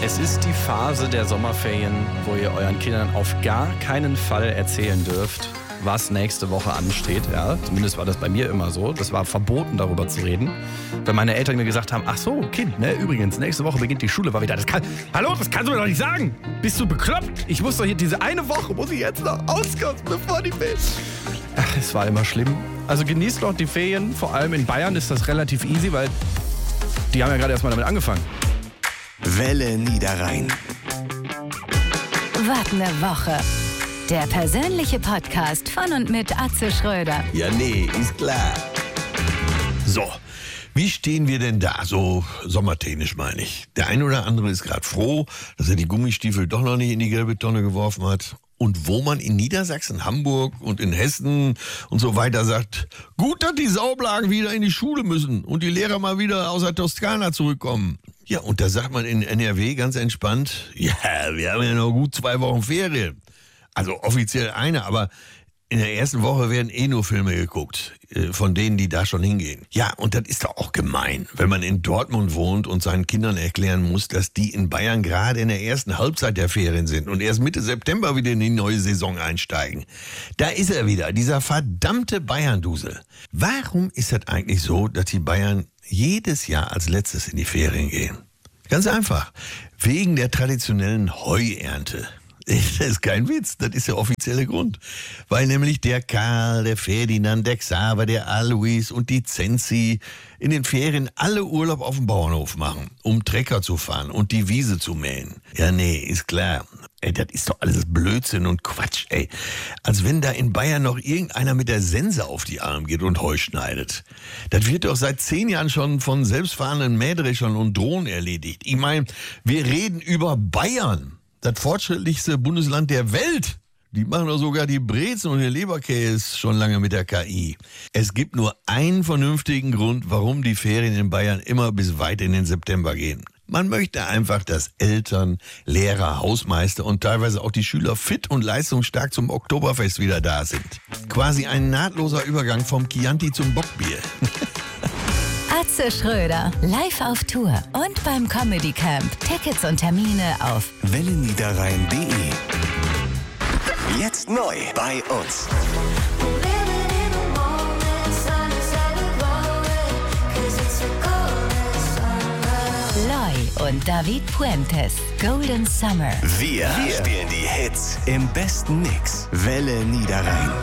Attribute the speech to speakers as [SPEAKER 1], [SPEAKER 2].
[SPEAKER 1] Es ist die Phase der Sommerferien, wo ihr euren Kindern auf gar keinen Fall erzählen dürft, was nächste Woche ansteht. Ja, zumindest war das bei mir immer so. Das war verboten, darüber zu reden. Weil meine Eltern mir gesagt haben, ach so, Kind, ne, übrigens, nächste Woche beginnt die Schule, war wieder. Das kannst du mir doch nicht sagen. Bist du bekloppt? Ich muss doch hier diese eine Woche, muss ich jetzt noch auskosten, bevor die Ferien. Ach, es war immer schlimm. Also genießt doch die Ferien. Vor allem in Bayern ist das relativ easy, weil die haben ja gerade erst mal damit angefangen.
[SPEAKER 2] Welle Niederrhein.
[SPEAKER 3] Wart eine Woche. Der persönliche Podcast von und mit Atze Schröder.
[SPEAKER 2] Ja, nee, ist klar. So, wie stehen wir denn da? So sommertechnisch meine ich. Der eine oder andere ist gerade froh, dass er die Gummistiefel doch noch nicht in die gelbe Tonne geworfen hat. Und wo man in Niedersachsen, Hamburg und in Hessen und so weiter sagt, gut, dass die Saublagen wieder in die Schule müssen und die Lehrer mal wieder aus der Toskana zurückkommen. Ja, und da sagt man in NRW ganz entspannt, ja, wir haben ja noch gut 2 Wochen Ferien. Also offiziell eine, aber in der ersten Woche werden nur Filme geguckt, von denen, die da schon hingehen. Ja, und das ist doch auch gemein, wenn man in Dortmund wohnt und seinen Kindern erklären muss, dass die in Bayern gerade in der ersten Halbzeit der Ferien sind und erst Mitte September wieder in die neue Saison einsteigen. Da ist er wieder, dieser verdammte Bayern-Dusel. Warum ist das eigentlich so, dass die Bayern jedes Jahr als letztes in die Ferien gehen? Ganz einfach, wegen der traditionellen Heuernte. Das ist kein Witz, das ist der offizielle Grund. Weil nämlich der Karl, der Ferdinand, der Xaver, der Alois und die Zenzi in den Ferien alle Urlaub auf dem Bauernhof machen, um Trecker zu fahren und die Wiese zu mähen. Ja, nee, ist klar. Ey, das ist doch alles Blödsinn und Quatsch, ey. Als wenn da in Bayern noch irgendeiner mit der Sense auf die Arme geht und Heu schneidet. Das wird doch seit 10 Jahren schon von selbstfahrenden Mähdreschern und Drohnen erledigt. Ich meine, wir reden über Bayern. Das fortschrittlichste Bundesland der Welt. Die machen doch sogar die Brezen und den Leberkäse schon lange mit der KI. Es gibt nur einen vernünftigen Grund, warum die Ferien in Bayern immer bis weit in den September gehen. Man möchte einfach, dass Eltern, Lehrer, Hausmeister und teilweise auch die Schüler fit und leistungsstark zum Oktoberfest wieder da sind. Quasi ein nahtloser Übergang vom Chianti zum Bockbier.
[SPEAKER 3] Atze Schröder, live auf Tour und beim Comedy Camp. Tickets und Termine auf
[SPEAKER 2] welleniederrhein.de. Jetzt neu bei uns.
[SPEAKER 3] Loy und David Puentes. Golden Summer.
[SPEAKER 2] Wir spielen die Hits im besten Mix. Welle Niederrhein.